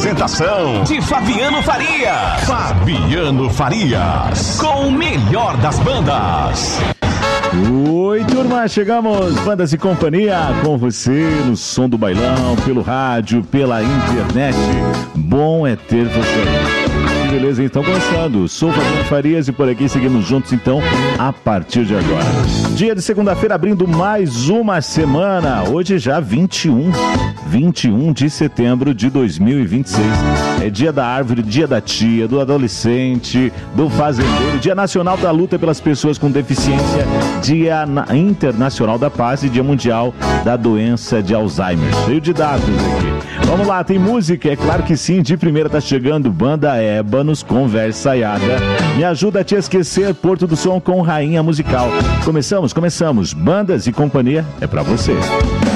Apresentação de Fabiano Farias. Fabiano Farias, com o melhor das bandas. Oi, turma, chegamos, Bandas e Companhia, com você no som do bailão, pelo rádio, pela internet. Bom é ter você aí. Beleza, então começando. Sou Fabiano Farias e por aqui seguimos juntos então a partir de agora. Dia de segunda-feira abrindo mais uma semana. Hoje já 21 de setembro de 2026. É dia da árvore, dia da tia, do adolescente, do fazendeiro, dia nacional da luta pelas pessoas com deficiência, dia internacional da paz e dia mundial da doença de Alzheimer. Cheio de dados aqui. Vamos lá, tem música? É claro que sim, de primeira tá chegando Banda Ébanos, Conversaiada. Me ajuda a te esquecer, Porto do Som com Rainha Musical. Começamos. Bandas e Companhia é pra você.